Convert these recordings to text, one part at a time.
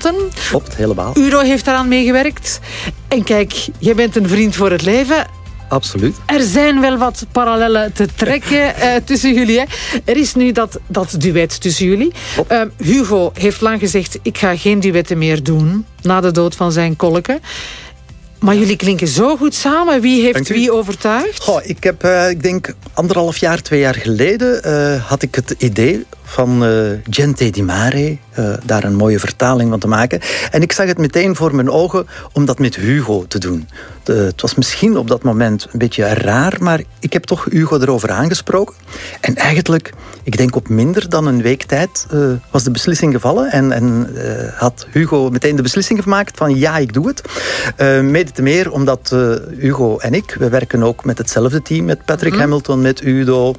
Hamilton. Klopt, helemaal. Udo heeft daaraan meegewerkt. En kijk, jij bent een vriend voor het leven. Absoluut. Er zijn wel wat parallellen te trekken tussen jullie. Hè. Er is nu dat duet tussen jullie. Hugo heeft lang gezegd, ik ga geen duetten meer doen na de dood van zijn kolke. Maar jullie klinken zo goed samen. Wie heeft wie overtuigd? Goh, ik denk 1,5 jaar, 2 jaar geleden had ik het idee van Gente di Mare, daar een mooie vertaling van te maken. En ik zag het meteen voor mijn ogen om dat met Hugo te doen. Het was misschien op dat moment een beetje raar, maar ik heb toch Hugo erover aangesproken. En eigenlijk, ik denk op minder dan een week tijd, was de beslissing gevallen. En had Hugo meteen de beslissing gemaakt van ja, ik doe het. Mede te meer omdat Hugo en ik, we werken ook met hetzelfde team, met Patrick Hamilton, met Udo.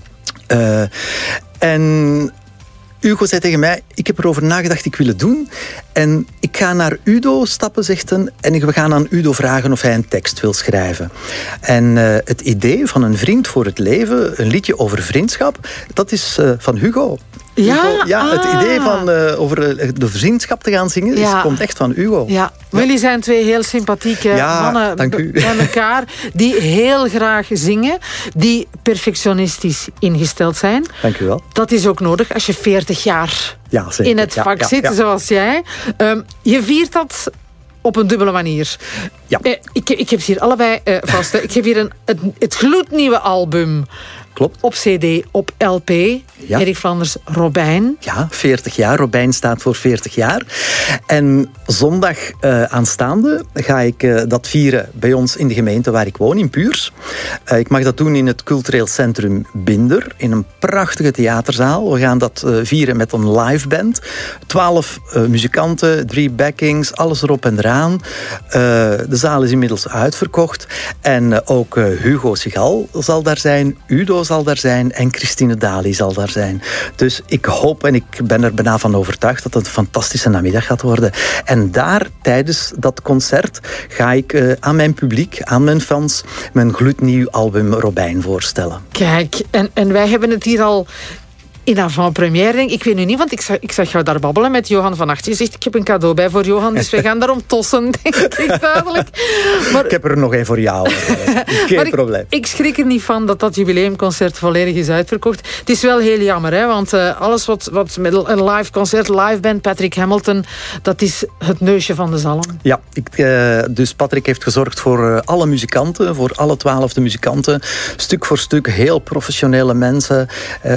En Hugo zei tegen mij, ik heb erover nagedacht, ik wil het doen. En ik ga naar Udo stappen, zegt hij. En we gaan aan Udo vragen of hij een tekst wil schrijven. En het idee van een vriend voor het leven, een liedje over vriendschap, dat is van Hugo. Ja, het idee van over de vriendschap te gaan zingen komt echt van Hugo. Ja. Jullie zijn 2 heel sympathieke mannen bij elkaar die heel graag zingen, die perfectionistisch ingesteld zijn. Dank u wel. Dat is ook nodig als je 40 jaar in het vak zit, zoals jij. Je viert dat op een dubbele manier. Ja. Ik heb ze hier allebei vast. Ik heb hier het gloednieuwe album. Klopt. Op CD, op LP. Ja. Erik Flanders, Robijn. Ja, 40 jaar. Robijn staat voor 40 jaar. En zondag aanstaande ga ik dat vieren bij ons in de gemeente waar ik woon, in Puurs. Ik mag dat doen in het cultureel centrum Binder, in een prachtige theaterzaal. We gaan dat vieren met een live band. 12 muzikanten, 3 backings, alles erop en eraan. De zaal is inmiddels uitverkocht. En ook Hugo Sigal zal daar zijn, Udo zal daar zijn en Christine Dali zal daar zijn. Dus ik hoop en ik ben er bijna van overtuigd dat het een fantastische namiddag gaat worden. En daar, tijdens dat concert, ga ik aan mijn publiek, aan mijn fans, mijn gloednieuw album Robijn voorstellen. Kijk, en wij hebben het hier al in avant-première, ik weet nu niet, want ik zag jou daar babbelen met Johan van Acht. Je zegt, ik heb een cadeau bij voor Johan, dus wij gaan daarom tossen, denk ik duidelijk. Maar, ik heb er nog één voor jou. Geen probleem. Ik schrik er niet van dat jubileumconcert volledig is uitverkocht. Het is wel heel jammer, hè, want alles wat met een live concert, live band, Patrick Hamilton, dat is het neusje van de zalm. Ja, dus Patrick heeft gezorgd voor alle muzikanten, voor alle 12 muzikanten. Stuk voor stuk, heel professionele mensen.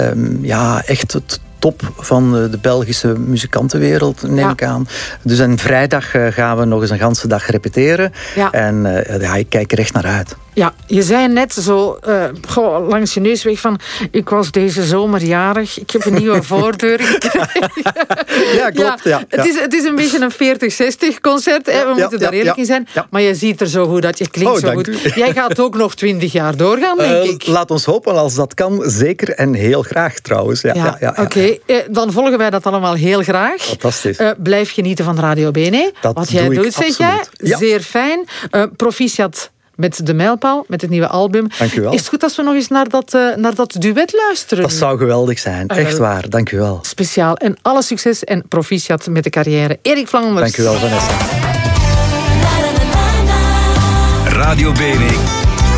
Echt het top van de Belgische muzikantenwereld, neem ik aan. Dus en vrijdag gaan we nog eens een ganse dag repeteren. Ja. En ik kijk er echt naar uit. Ja, je zei net zo langs je neus weg van, ik was deze zomer jarig, ik heb een nieuwe voordeur gekregen. Ja, klopt. Ja. Het is een beetje een 40-60 concert, hè, we moeten daar eerlijk in zijn. Ja. Maar je ziet er zo goed uit, je klinkt zo goed. Jij gaat ook nog 20 jaar doorgaan, denk ik. Laat ons hopen, als dat kan, zeker en heel graag trouwens. Oké, dan volgen wij dat allemaal heel graag. Fantastisch. Blijf genieten van Radio Bene. Wat jij doet, zeg jij. Ja. Zeer fijn. Proficiat met de mijlpaal, met het nieuwe album. Dank u wel. Is het goed als we nog eens naar dat duet luisteren? Dat zou geweldig zijn. Echt waar. Dank u wel. Speciaal. En alle succes en proficiat met de carrière. Erik Flanders. Dank u wel, Vanessa. Radio Bene.